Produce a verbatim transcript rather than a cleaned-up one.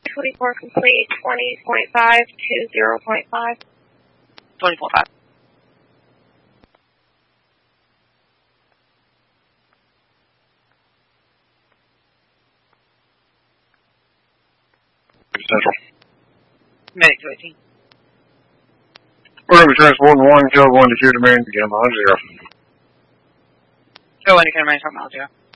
twenty-four complete, twenty point five to zero point five. twenty-four point five. Central. Medic to eighteen. We're going to be transporting one, kill one to two, demand begin on zero. Go in to command terminal zero.